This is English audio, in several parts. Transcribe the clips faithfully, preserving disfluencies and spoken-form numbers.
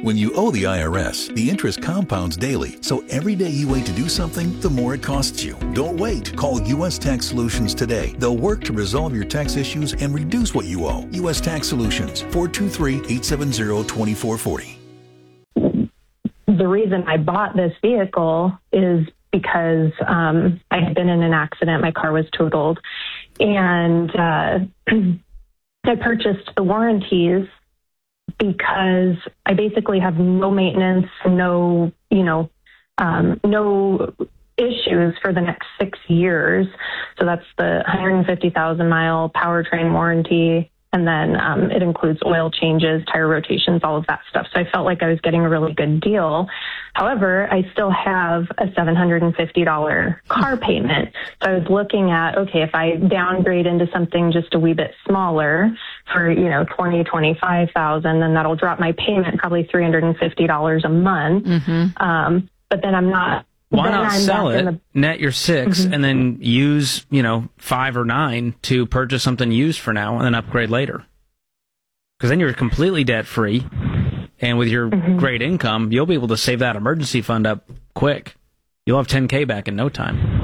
When you owe the I R S, the interest compounds daily, so every day you wait to do something, the more it costs you. Don't wait. Call U S Tax Solutions today. They'll work to resolve your tax issues and reduce what you owe. U S Tax Solutions, four two three, eight seven zero, two four four zero. The reason I bought this vehicle is because um, I had been in an accident. My car was totaled. And uh, I purchased the warranties because I basically have no maintenance, no, you know, um, no issues for the next six years. So that's the one hundred fifty thousand mile powertrain warranty. And then um, it includes oil changes, tire rotations, all of that stuff. So I felt like I was getting a really good deal. However, I still have a seven hundred fifty dollars car payment. So I was looking at, okay, if I downgrade into something just a wee bit smaller for, you know, twenty, twenty-five thousand, then that'll drop my payment probably three hundred fifty dollars a month. Mm-hmm. Um, but then I'm not. Why not sell it, the... net your six, mm-hmm. and then use, you know, five or nine to purchase something used for now and then upgrade later? Because then you're completely debt-free, and with your mm-hmm. great income, you'll be able to save that emergency fund up quick. You'll have ten K back in no time.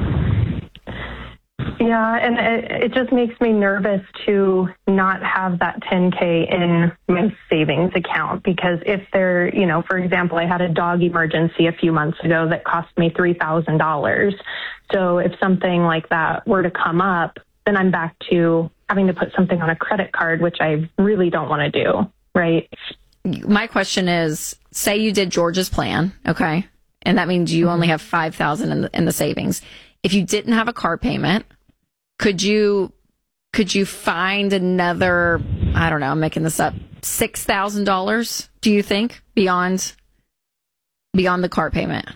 Yeah, and it, it just makes me nervous to not have that ten K in my savings account, because if there, you know, for example, I had a dog emergency a few months ago that cost me three thousand dollars. So if something like that were to come up, then I'm back to having to put something on a credit card, which I really don't want to do, right? My question is, say you did George's plan, okay? And that means you mm-hmm. only have five thousand dollars in the, in the savings. If you didn't have a car payment, Could you could you find another, I don't know, I'm making this up, six thousand dollars, do you think, beyond beyond the car payment?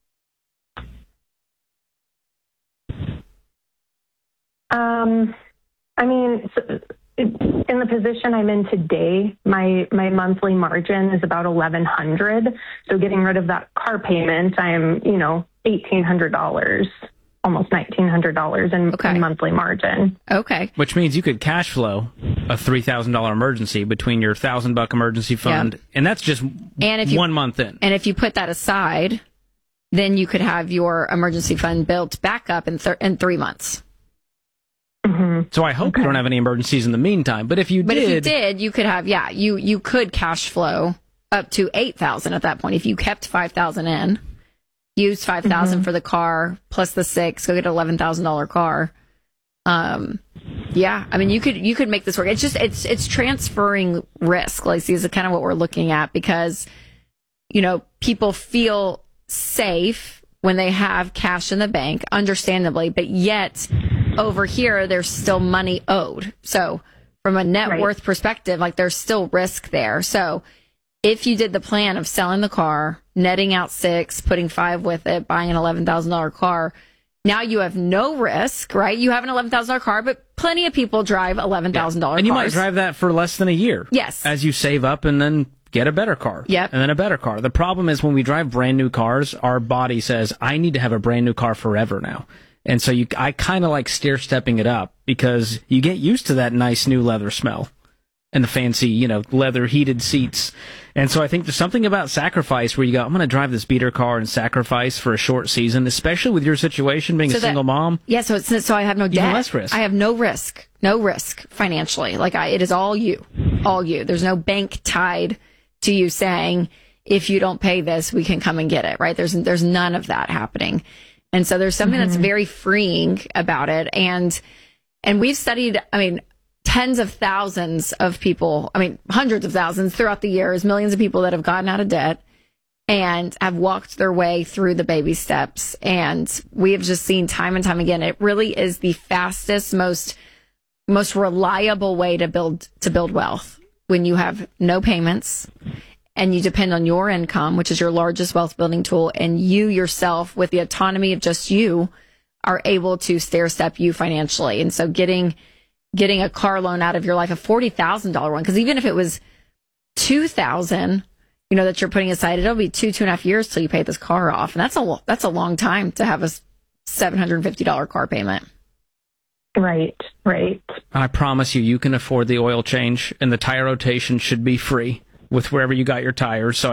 Um, I mean, in the position I'm in today, my my monthly margin is about eleven hundred dollars. So getting rid of that car payment, I'm, you know, eighteen hundred dollars. Almost nineteen hundred dollars in, okay. in monthly margin. Okay. Which means you could cash flow a three thousand dollars emergency between your one thousand buck emergency fund, yep. and that's just and if you, one month in. And if you put that aside, then you could have your emergency fund built back up in, th- in three months. Mm-hmm. So I hope okay. you don't have any emergencies in the meantime. But if you but did... But if you did, you could have, yeah, you, you could cash flow up to eight thousand dollars at that point if you kept five thousand dollars in. Use five thousand dollars mm-hmm. for the car plus the six, go get an eleven thousand dollars car. Um, yeah, I mean, you could you could make this work. It's just it's it's transferring risk. Like, this is kind of what we're looking at, because, you know, people feel safe when they have cash in the bank, understandably, but yet over here there's still money owed. So from a net right. worth perspective, like, there's still risk there. So if you did the plan of selling the car, netting out six, putting five with it, buying an eleven thousand dollars car, now you have no risk, right? You have an eleven thousand dollars car, but plenty of people drive eleven thousand dollars yeah. And you cars. might drive that for less than a year. Yes. As you save up and then get a better car. Yep. And then a better car. The problem is when we drive brand new cars, our body says, I need to have a brand new car forever now. And so you, I kind of like stair-stepping it up, because you get used to that nice new leather smell and the fancy, you know, leather heated seats. And so I think there's something about sacrifice where you go, I'm going to drive this beater car and sacrifice for a short season, especially with your situation being so a that, single mom. Yeah, so it's so I have no debt. Even less risk. I have no risk, no risk financially. Like, I, it is all you, all you. There's no bank tied to you saying, if you don't pay this, we can come and get it, right? There's there's none of that happening. And so there's something mm-hmm. that's very freeing about it. And and we've studied, I mean, tens of thousands of people, I mean, hundreds of thousands throughout the years, millions of people that have gotten out of debt and have walked their way through the baby steps. And we have just seen time and time again, it really is the fastest, most, most reliable way to build, to build wealth when you have no payments and you depend on your income, which is your largest wealth building tool. And you yourself, with the autonomy of just you, are able to stair step you financially. And so getting, getting a car loan out of your life, a forty thousand dollars one, because even if it was two thousand dollars, you know, that you're putting aside, it'll be two, two and a half years till you pay this car off. And that's a, that's a long time to have a seven hundred fifty dollars car payment. Right, right. I promise you, you can afford the oil change, and the tire rotation should be free with wherever you got your tires. So